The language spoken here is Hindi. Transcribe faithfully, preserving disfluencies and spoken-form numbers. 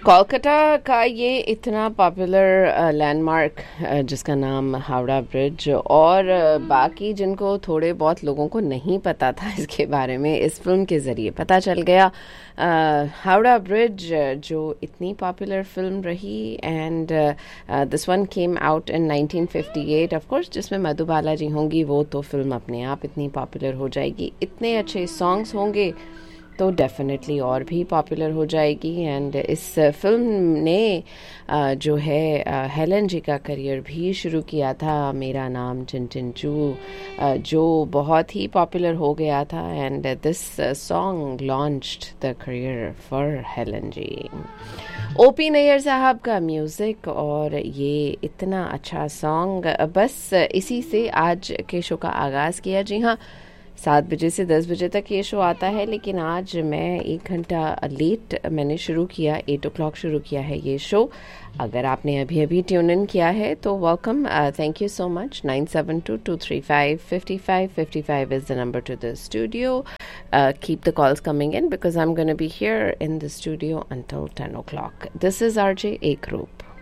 कोलकाता का ये इतना पॉपुलर लैंडमार्क जिसका नाम हावड़ा ब्रिज और uh, बाकी जिनको थोड़े बहुत लोगों को नहीं पता था इसके बारे में इस फिल्म के ज़रिए पता चल गया. uh, हावड़ा ब्रिज जो इतनी पॉपुलर फिल्म रही and this one came out in nineteen fifty eight. Of course जिसमें मधुबाला जी होंगी वो तो फिल्म अपने आप इतनी पॉपुलर हो जाएगी, इतने अच्छे सॉन्ग्स होंगे तो डेफिनेटली और भी पॉपुलर हो जाएगी. एंड इस फिल्म ने uh, जो है हेलन uh, जी का करियर भी शुरू किया था, मेरा नाम चिंचिंचू, uh, जो बहुत ही पॉपुलर हो गया था. And this song launched the career for Helen ji. OP Nayyar साहब का म्यूज़िक और ये इतना अच्छा सॉन्ग, बस इसी से आज के शो का आगाज़ किया. जी हाँ, सात बजे से दस बजे तक ये शो आता है, लेकिन आज मैं एक घंटा लेट मैंने शुरू किया, एट ओ क्लॉक शुरू किया है ये शो. अगर आपने अभी अभी ट्यून इन किया है तो welcome, thank you so much. Nine seven to to three five fifty five fifty five is the number two the studio. Keep the calls coming in because I am gonna be here in the studio until ten O clock. This is R J एकरूप.